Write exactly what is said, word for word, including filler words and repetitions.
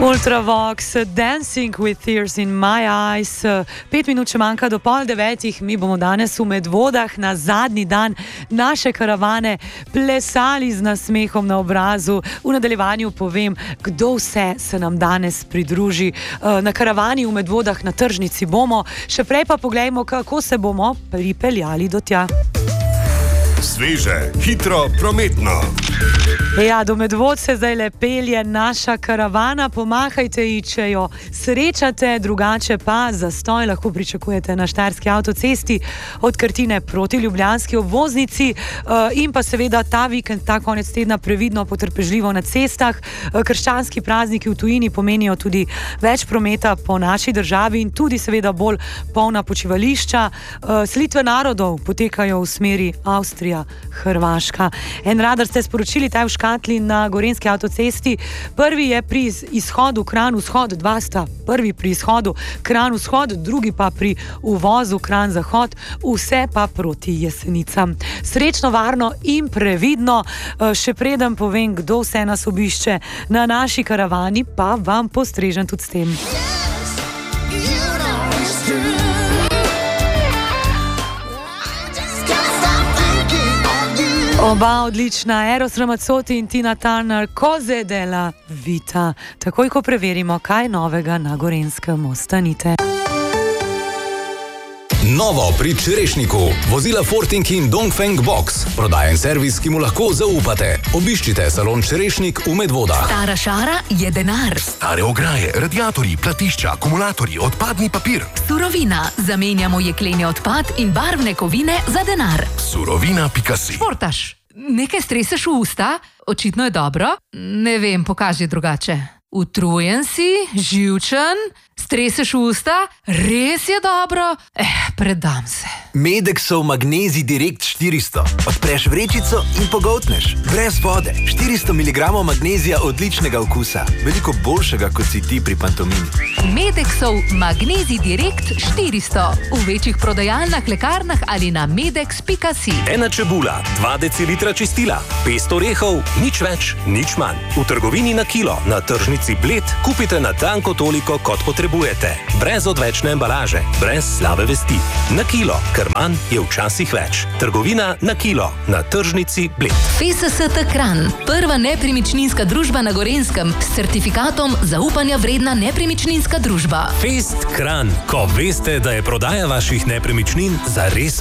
Ultravox, Dancing with Tears in My Eyes. Pet minut še manjka do pol devetih. Mi bomo danes v Medvodah na zadnji dan naše karavane plesali z nasmehom na obrazu. V nadaljevanju povem, kdo vse se nam danes pridruži. Na karavani v Medvodah na tržnici bomo. Še prej pa poglejmo, kako se bomo pripeljali do tja. Sveže, hitro, prometno. Ja, do Medvod se zdaj le pelje naša karavana. Pomahajte ji, če jo srečate, drugače pa zastoj lahko pričakujete na Štajerski avtocesti od Krtine proti ljubljanski obvoznici in pa seveda ta vikend, ta konec tedna previdno, potrpežljivo na cestah. Krščanski prazniki v tujini pomenijo tudi več prometa po naši državi in tudi seveda bolj polna počivališča. Selitve narodov potekajo v smeri Avstrija, Hrvaška. En radar ste sporočili, ta je v škatli na Gorenjski avtocesti. Prvi je pri izhodu Kranj-Vzhod, dva sta. Prvi pri izhodu Kranj-Vzhod, drugi pa pri uvozu Kranj-Zahod, vse pa proti Jesenicam. Srečno, varno in previdno. Še preden povem, kdo vse nas obišče na naši karavani, pa vam postrežem tudi s tem. Oba odlična, Eros Ramazzotti in Tina Turner, Cose della Vita. Takoj, ko preverimo, kaj novega na Gorenjskem, ostanite. Novo pri Čerešniku. Vozila Forting in Dongfeng Box. Prodajen servis, ki mu lahko zaupate. Obiščite salon Čerešnik v Medvodah. Stara šara je denar. Stare ograje, radiatorji, platišča, akumulatorji, odpadni papir. Surovina. Zamenjamo jekleni odpad in barvne kovine za denar. Surovina pika si. Športaš. Nekaj streseš v usta? Očitno je dobro? Ne vem, pokaži drugače. Utrujen si, živčen, streseš v usta, res je dobro, eh, predam se. Medexov Magnezij Direkt štiristo. Odpreš vrečico in pogoltneš. Brez vode. štiristo miligramov magnezija odličnega okusa. Veliko boljšega, kot si ti pri pantomimi. Medexov Magnezij Direkt štiristo. V večjih prodajalnah, lekarnah ali na medex pika si. Ena čebula, dva decilitra čistila, pest orehov, nič več, nič manj. V trgovini na kilo, na tržnici Bled, kupite na tanko toliko, kot potrebujete. Brez odvečne embalaže, brez slabe vesti. Na kilo, ker manj je včasih več. Trgovina na kilo, na tržnici Bled. F S S T Kranj, prva nepremičninska družba na Gorenjskem s certifikatom zaupanja vredna nepremičninska družba. Fest Kranj, ko veste, da je prodaja vaših nepremičnin zares